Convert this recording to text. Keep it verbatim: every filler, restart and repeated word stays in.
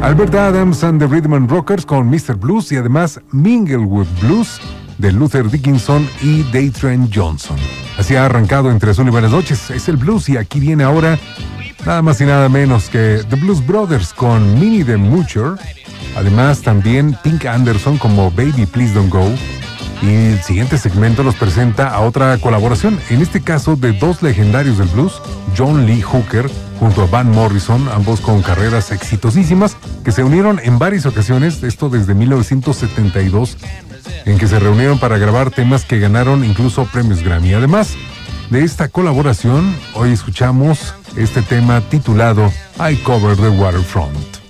Albert Adams and the Rhythm and Rockers con mister Blues y además Minglewood Blues de Luther Dickinson y Daytrend Johnson. Así ha arrancado Entre Azul y Buenas Noches. Es el blues y aquí viene ahora nada más y nada menos que The Blues Brothers con Minnie the Moocher. Además también Pink Anderson como Baby Please Don't Go. Y el siguiente segmento nos presenta a otra colaboración, en este caso de dos legendarios del blues, John Lee Hooker junto a Van Morrison, ambos con carreras exitosísimas, que se unieron en varias ocasiones, esto desde mil novecientos setenta y dos, en que se reunieron para grabar temas que ganaron incluso premios Grammy. Además de esta colaboración, hoy escuchamos este tema titulado I Cover the Waterfront.